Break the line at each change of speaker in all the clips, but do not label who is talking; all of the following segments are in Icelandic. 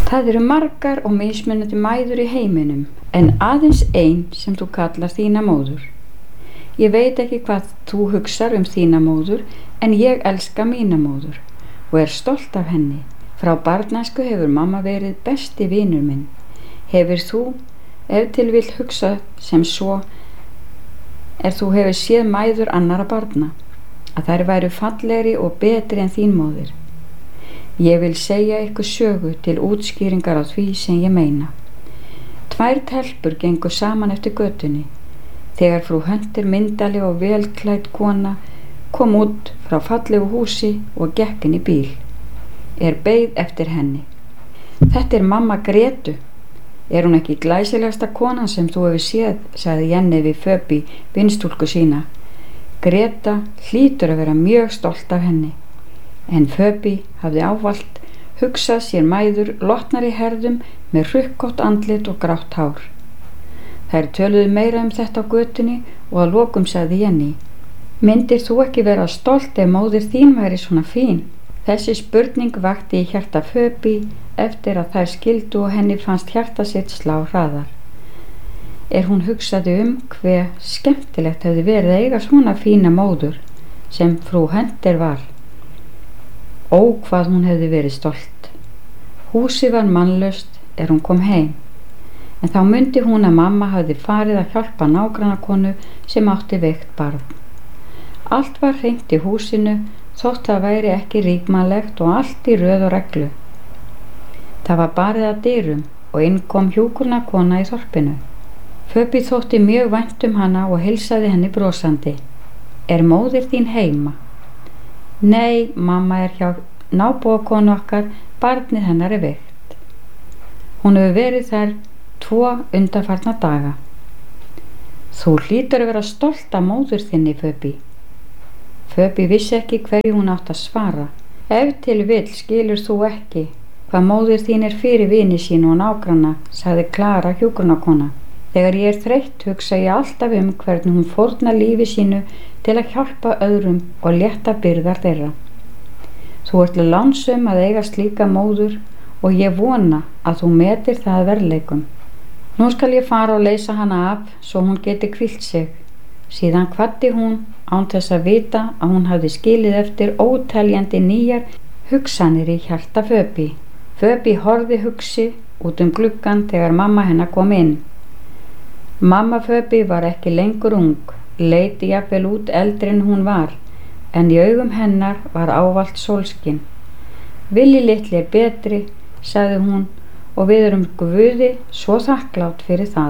Það eru margar og mismunandi mæður í heiminum, en aðeins ein sem þú kallar þína móður. Ég veit ekki hvað þú hugsar þína móður, en ég elska mína móður og er stolt af henni. Frá barnæsku hefur mamma verið besti vinur minn. Hefur þú, ef til vill hugsað sem svo, þú hefur séð mæður annara barna, að þær væru fallegri og betri en þín móðir. Ég vil segja ykkur sögu til útskýringar á því sem ég meina. 2 telpur gengu saman eftir götunni, þegar frú Hunter, myndarleg og velklædd kona, kom út frá fallegu húsi og gekk inn í bíl. Beið eftir henni. Þetta mamma Gretu. Hún ekki glæsilegasta konan sem þú hefur séð, sagði Jenny við Phoebe, vinstúlku sína. Greta hlýtur að vera mjög stolt af henni. En Phoebe hafði ávallt hugsað sér mæður lotnar í herðum með hrukkótt andlit og grátt hár. Þær töluðu meira þetta á götunni og að lokum sagði Jenny: Myndir þú ekki vera stolt ef móðir þín væri svona fín? Þessi spurning vakti í hjarta Phoebe eftir að þær skildu og henni fannst hjarta sitt slá hraðar. Hún hugsaði hve skemmtilegt hefði verið að eiga svona fína móður sem frú Hunter var. Ó, hvað hún hefði verið stolt. Húsið var mannlaust hún kom heim, en þá mundi hún að mamma hafði farið að hjálpa nágrannakonu sem átti veikt barn. Allt var hreint í húsinu, þótt það væri ekki ríkmannlegt og allt í röð og reglu. Það var barið að dyrum og inn kom hjúkrunarkona í þorpinu. Phoebe þótti mjög vænt hana og heilsaði henni brosandi. Móðir þín heima? Nei, mamma hjá nábúakonu okkar, barnið hennar veikt. Hún hefur verið þar 2 undanfarna daga. Þú hlýtur að vera stolt af móður þinni, Phoebe. Phoebe vissi ekki hverju hún átti að svara. Ef til vill skilur þú ekki hvað móðir þín fyrir vini sína og nágranna, sagði Klara hjúkrunarkona. Þegar ég þreytt hugsa ég alltaf hvernig hún fórnar lífi sínu til að hjálpa öðrum og létta byrðar þeirra. Þú ert lánsöm að eiga slíka móður og ég vona að þú metir það verðleikum. Nú skal ég fara og leysa hana af svo hún geti hvílt sig. Síðan kvaddi hún án þess að vita að hún hafði skilið eftir óteljandi nýjar hugsanir í hjarta Phoebe. Phoebe horfði hugsi út gluggann þegar mamma hennar kom inn. Mamma Phoebe var ekki lengur ung, leit jafnvel út eldri en hún var, en í augum hennar var ávallt sólskin. Villi litli betri, sagði hún, og við erum Guði svo þakklát fyrir það.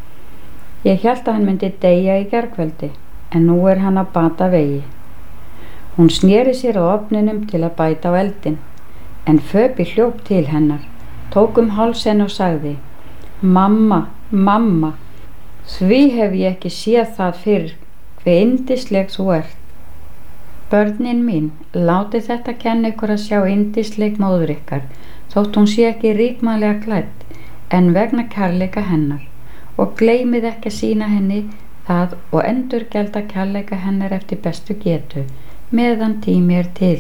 Ég hélt að hann myndi deyja í gærkveldi, en nú hann að bata vegi. Hún sneri sér á ofninum til að bæta á eldin, en Phoebe hljóp til hennar, tók háls hennar og sagði: Mamma, mamma, því hef ég ekki séð það fyrr, hve yndisleg þú ert. Börnin mín, látið þetta kenna ykkur að sjá yndisleg móður ykkar, þótt hún sé ekki ríkmannlega klædd, en vegna kærleika hennar, og gleymið ekki að sýna henni það og endurgjalda kærleika hennar eftir bestu getu, meðan tími til.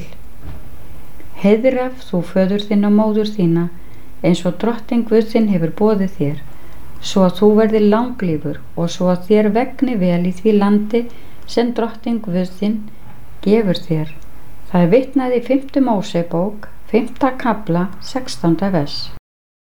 Heiðraf þú föður þinn og móður þína, eins og drottinn Guð þinn hefur boðið þér, svo að þú verðir langlífur og svo að þér vegni vel í því landi sem drottinn Guð þinn gefur þér. Það vitnað í 5. Mósebók, 5. kafla, 16. vers.